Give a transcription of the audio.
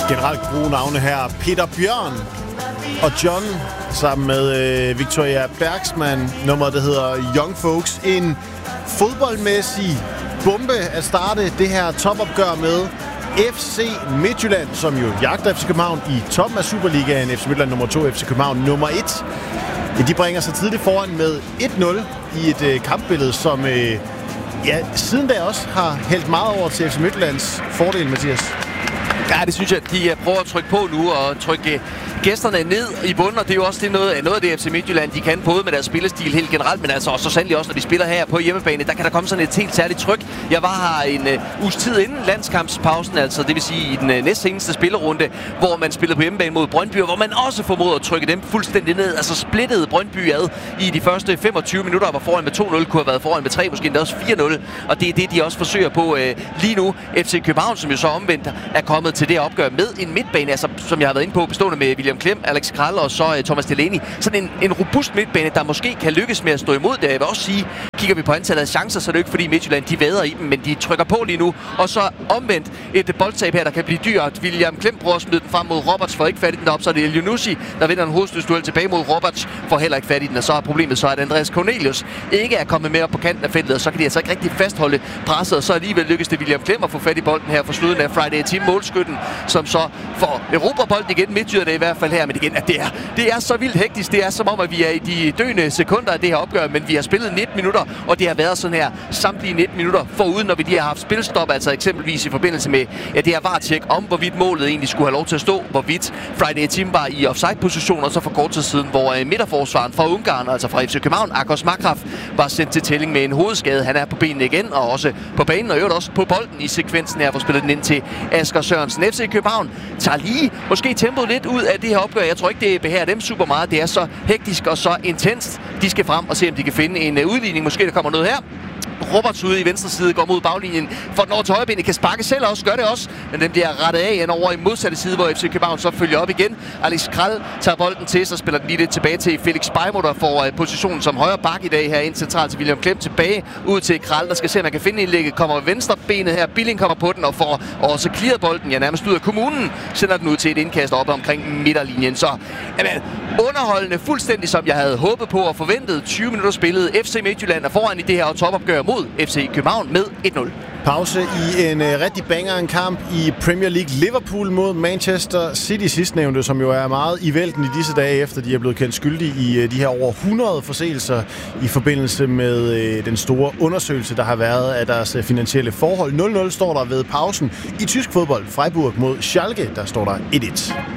Generelt gode navne her. Peter Bjørn og John sammen med Victoria Bergsman. Nummeret, der hedder Young Folks. En fodboldmæssig bombe at starte det her topopgør med. FC Midtjylland, som jo jagter FC København i toppen af Superligaen. FC Midtjylland nummer 2, FC København nummer 1. De bringer sig tidligt foran med 1-0 i et kampbillede, som siden da også har hældt meget over til FC Midtjyllands fordel, Mathias. Ja, det synes jeg, de prøver at trykke på nu og trykke gæsterne ned i bunden, og det er jo også noget af det FC Midtjylland, de kan både med deres spillestil helt generelt, men altså så sandelig også, når de spiller her på hjemmebane, der kan der komme sådan et helt særligt tryk. Jeg var her en uges tid inden landskampspausen, altså det vil sige i den næstseneste spillerunde, hvor man spillede på hjemmebane mod Brøndby, og hvor man også formåede at trykke dem fuldstændig ned, altså splittede Brøndby ad i de første 25 minutter, var foran med 2-0, kunne have været foran med 3, måske endda også 4-0, og det er det, de også forsøger på lige nu. FC København, som jo så omvendt er kommet til det opgør med en midtbane, altså som jeg har været inde på, bestående med William Klem, Alex Krall og så Thomas Delaney. Sådan en robust midtbane, der måske kan lykkes med at stå imod det. Jeg vil også sige, kigger vi på antallet af chancer, så er det ikke fordi Midtjylland, de væder i dem, men de trykker på lige nu. Og så omvendt et boldtab her, der kan blive dyrt. William Klem prøver at smide den frem mod Roberts, for ikke fat i den op, så er det El Yunusi, der vinder en hovedstødsduel tilbage mod Roberts, får heller ikke fat i den, og så er problemet så, at Andreas Cornelius ikke er kommet med op på kanten af feltet, og så kan de altså ikke rigtig fastholde presset, og så alligevel lykkes det William Klem at få fat i bolden her for slutningen af Friday Team målskytten, som så får Europabolden igen, midtjyder det i hvert fald her, men igen, at det er så vildt hektisk. Det er som om, at vi er i de døende sekunder af det her opgør, men vi har spillet 19 minutter, og det har været sådan her samtlige 19 minutter foruden, når vi lige har haft spilstop, altså eksempelvis i forbindelse med det her VAR-tjek om, hvorvidt målet egentlig skulle have lov til at stå, hvorvidt Friday Team var i offside-position, og så for kort tid siden, hvor midterforsvaren fra Ungarn, altså fra FC København, Akos Makraf, var sendt til tælling med en hovedskade. Han er på benene igen, og også på banen, og også på bolden i sekvensen her, hvor spillet den ind til Asger Sørensen. FC København tager lige måske tempoet lidt ud af det her opgør. Jeg tror ikke, det behager dem super meget. Det er så hektisk og så intenst. De skal frem og se, om de kan finde en udligning. Måske der kommer noget her. Roberts ude i venstre side går mod baglinjen, får den over til højrebenet, kan sparke selv også, gør det også, men den bliver rettet af over i modsatte side, hvor FC København så følger op igen. Alex Krall tager bolden til, så spiller den lige lidt tilbage til Felix Beimo, der får positionen som højre bak i dag her ind centralt til William Klem, tilbage ud til Krall, der skal se, om man kan finde indlægget, kommer venstre benet her, Billing kommer på den og får også clearet bolden, nærmest ud af kommunen, sender den ud til et indkast op omkring midterlinjen. Så underholdende, fuldstændig som jeg havde håbet på og forventet. 20 minutter spillet. FC Midtjylland er foran i det her topopgør mod FC København med 1-0. Pause i en rigtig banger en kamp i Premier League. Liverpool mod Manchester City sidstnævnte, som jo er meget i vælten i disse dage, efter de er blevet kendt skyldige i de her over 100 forseelser i forbindelse med den store undersøgelse, der har været af deres finansielle forhold. 0-0 står der ved pausen. I tysk fodbold, Freiburg mod Schalke, der står der 1-1.